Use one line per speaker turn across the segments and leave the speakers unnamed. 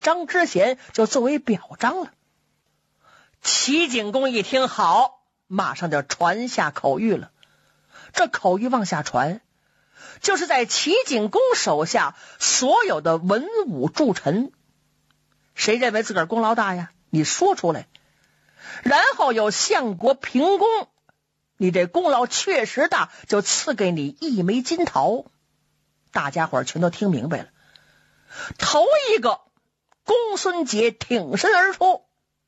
张知贤就作为表彰了。齐景公一听好，马上就传下口谕了。这口谕往下传，就是在齐景公手下所有的文武诸臣，谁认为自个儿功劳大呀，你说出来。然后有相国评功，你这功劳确实大，就赐给你1枚金桃。大家伙全都听明白了。头一个公孙捷挺身而出，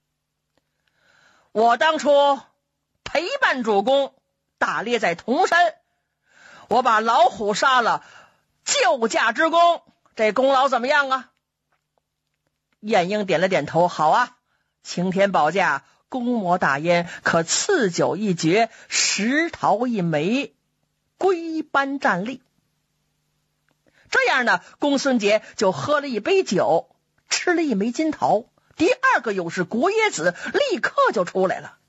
我当初陪伴主公打猎在铜山，我把老虎杀了，救驾之功，这功劳怎么样啊？晏婴点了点头，好啊，青天保驾，公摩大焉，可赐酒一爵，10桃1枚，归班战力。这样呢，公孙捷就喝了一杯酒，吃了1枚金桃。第二个勇士国冶子立刻就出来了。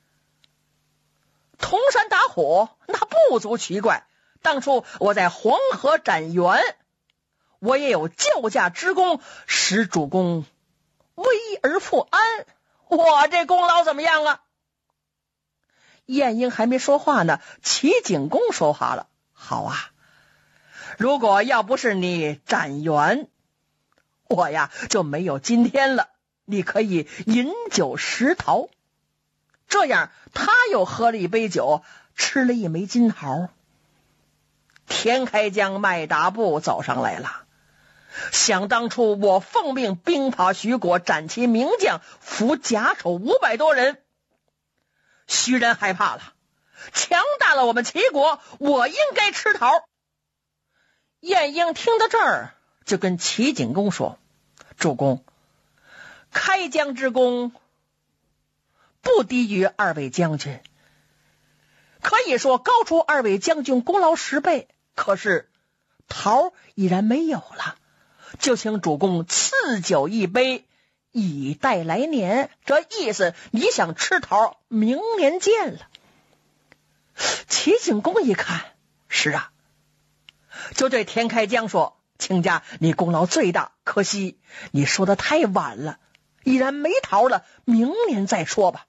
铜山打虎那不足奇怪，当初我在黄河斩袁，我也有救驾之功，使主公危而复安，我这功劳怎么样啊？晏婴还没说话呢，齐景公说话了，好啊，如果要不是你斩袁，我呀就没有今天了，你可以饮酒10桃。这样他又喝了一杯酒，吃了1枚金桃。田开疆迈大步走上来了，想当初我奉命兵伐徐国，斩其名将，俘甲丑500多人，徐人害怕了，强大了我们齐国，我应该吃桃。晏婴听到这儿，就跟齐景公说，主公，开疆之功不低于2位将军，可以说高出2位将军功劳10倍，可是桃已然没有了，就请主公赐酒一杯，以待来年。这意思你想吃桃，明年见了。齐景公一看，是啊，就对田开疆说，卿家你功劳最大，可惜你说的太晚了，已然没桃了，明年再说吧。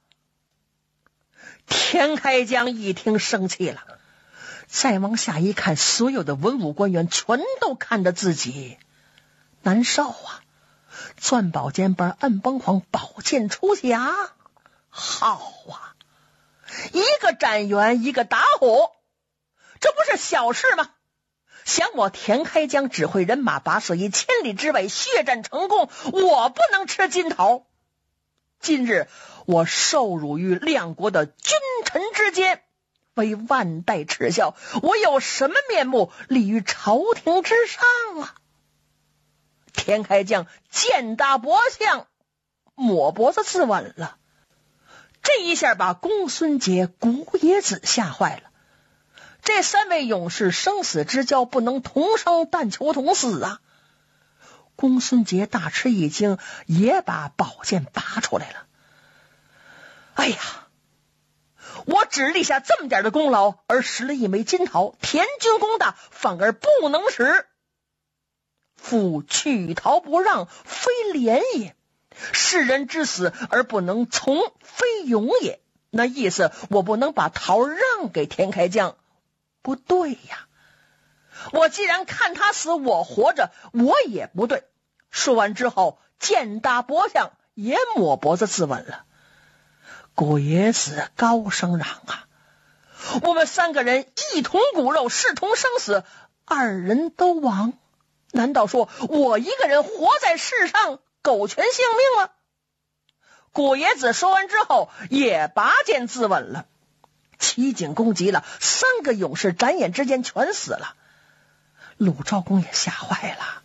田开疆一听生气了，再往下一看，所有的文武官员全都看着自己，难受啊，攥宝剑把摁崩簧，宝剑出匣，好啊，一个斩袁，一个打虎，这不是小事吗？想我田开疆指挥人马跋涉以千里之外血战成功，我不能吃金桃。今日我受辱于两国的君臣之间，为万代耻笑，我有什么面目立于朝廷之上啊？田开疆剑打脖项，抹脖子自刎了。这一下把公孙捷、古冶子吓坏了。这3位勇士生死之交，不能同生，但求同死啊！公孙捷大吃一惊，也把宝剑拔出来了。哎呀，我只立下这么点的功劳，而失了1枚金桃，田军功大，反而不能使。夫取桃不让，非廉也；世人之死而不能从，非勇也。那意思，我不能把桃让给田开疆，不对呀。我既然看他死，我活着，我也不对。说完之后，剑打脖项，也抹脖子自刎了。古冶子高声嚷啊，我们3个人一同骨肉，视同生死，2人都亡，难道说我一个人活在世上，苟全性命了？古冶子说完之后，也拔剑自刎了。齐景公急了，3个勇士转眼之间全死了。鲁昭公也吓坏了。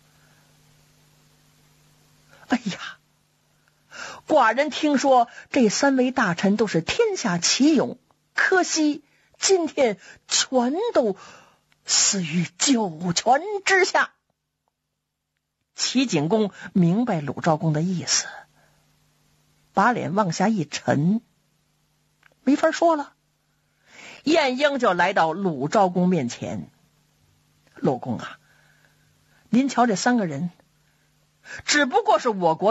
哎呀，寡人听说这3位大臣都是天下奇勇，可惜今天全都死于九泉之下。齐景公明白鲁昭公的意思，把脸往下一沉，没法说了。晏婴就来到鲁昭公面前，鲁公啊，您瞧这3个人，只不过是我国